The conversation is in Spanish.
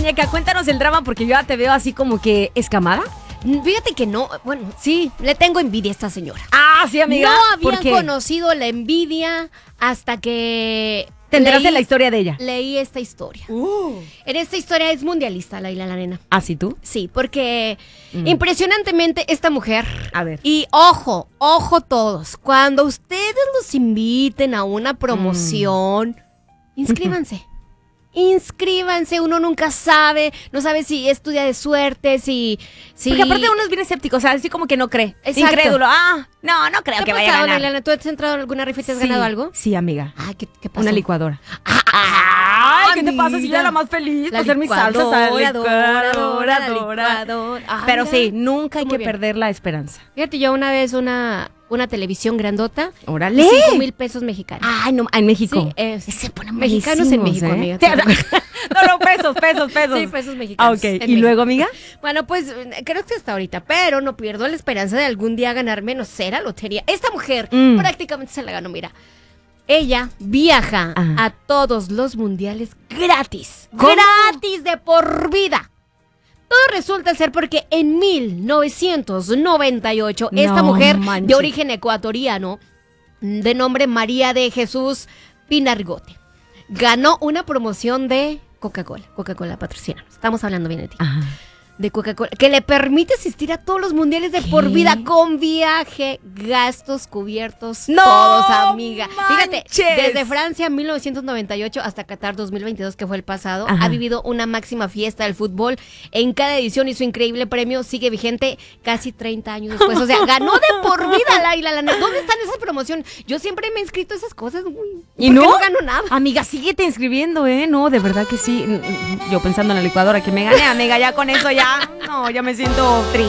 muñeca, cuéntanos el drama porque yo ya te veo así como que escamada. Fíjate que no, bueno, sí, le tengo envidia a esta señora. Ah, sí, amiga. No ¿Por había qué? conocido la envidia hasta que Te enteraste la historia de ella. leí esta historia. En esta historia es mundialista, Laila la nena. ¿Ah, sí tú? Sí, porque impresionantemente esta mujer. A ver. Y ojo todos, cuando ustedes los inviten a una promoción, inscríbanse. Inscríbanse, uno nunca sabe, no sabe si es tu día de suerte, si... Porque aparte uno es bien escéptico, o sea, así como que no cree. Exacto. Incrédulo. No creo ¿Qué que ha vaya a pasado, ganar. Laila? ¿Tú has entrado en alguna rifa y te has Sí, ganado algo? Sí, amiga. Ay, ¿qué pasó? Una licuadora. Ay, ¿qué te pasa si yo era la más feliz para hacer mis salsas? Licuadora. Ay, Pero mira. sí, nunca hay Muy que bien. perder la esperanza. Fíjate, yo una vez una televisión grandota. ¡Órale! 5,000 pesos mexicanos. Ay, no, en México. Sí, Se ponen mexicanos en buenísimos, México, ¿eh? amiga. No, pesos. Sí, pesos Ah, mexicanos. ok. en ¿Y México. luego, amiga? Bueno, pues creo que hasta ahorita, pero no pierdo la esperanza de algún día ganarme, no sé, la lotería. Esta mujer prácticamente se la ganó, mira. Ella viaja Ajá. a todos los mundiales gratis. ¿Cómo? Gratis de por vida. Todo resulta ser porque en 1998 esta No mujer manches. de origen ecuatoriano, de nombre María de Jesús Pinargote, ganó una promoción de Coca-Cola. Coca-Cola patrocina. Estamos hablando bien de ti. Ajá. De Coca-Cola, que le permite asistir a todos los mundiales de por vida con viaje, gastos cubiertos, ¡No todos, amiga. Fíjate, manches! desde Francia 1998 hasta Qatar 2022, que fue el pasado, Ajá. ha vivido una máxima fiesta del fútbol en cada edición y su increíble premio sigue vigente casi 30 años después. O sea, ganó de por vida, Laila. ¿Dónde están esas promociones? Yo siempre me he inscrito a esas cosas. ¿Y ¿por no? qué no gano nada? Amiga, síguete inscribiendo, ¿eh? No, de verdad que sí. Yo pensando en la licuadora que me gané, amiga, ya con eso ya me siento triste.